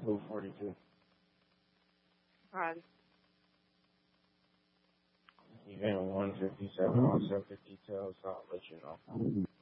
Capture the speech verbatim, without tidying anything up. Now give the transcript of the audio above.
Blue forty-two. Alright. Event one fifty-seven, all separate details, I'll let you know.